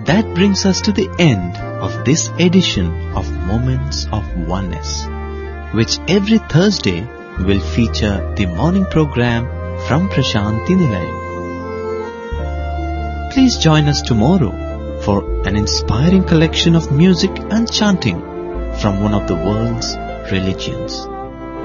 That brings us to the end of this edition of Moments of Oneness, which every Thursday will feature the morning program from Prashanti Nilayam. Please join us tomorrow for an inspiring collection of music and chanting from one of the world's religions.